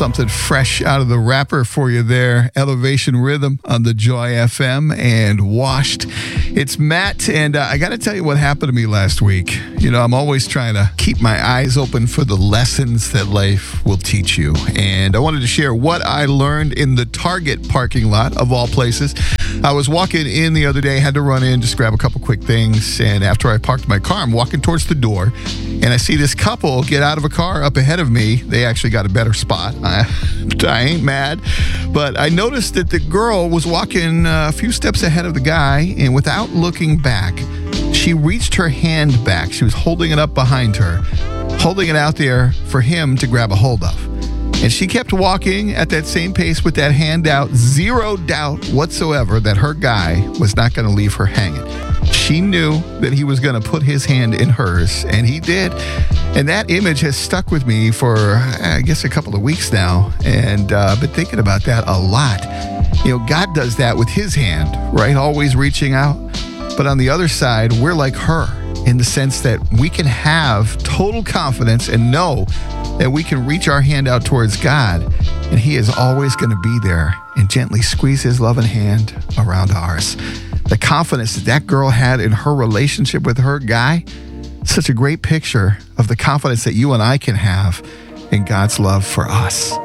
something fresh out of the wrapper for you there. Elevation Rhythm on the Joy FM and Washed. It's Matt, and I got to tell you what happened to me last week. You know, I'm always trying to keep my eyes open for the lessons that life will teach you. And I wanted to share what I learned in the Target parking lot, of all places. I was walking in the other day, had to run in, just grab a couple quick things. And after I parked my car, I'm walking towards the door, and I see this couple get out of a car up ahead of me. They actually got a better spot. I ain't mad. But I noticed that the girl was walking a few steps ahead of the guy, and without looking back, she reached her hand back. She was holding it up behind her, holding it out there for him to grab a hold of. And she kept walking at that same pace with that hand out, zero doubt whatsoever that her guy was not going to leave her hanging. She knew that he was going to put his hand in hers, and he did. And that image has stuck with me for, I guess, a couple of weeks now. And I've been thinking about that a lot. You know, God does that with his hand, right? Always reaching out. But on the other side, we're like her in the sense that we can have total confidence and know that we can reach our hand out towards God, and he is always going to be there and gently squeeze his loving hand around ours. The confidence that that girl had in her relationship with her guy, such a great picture of the confidence that you and I can have in God's love for us.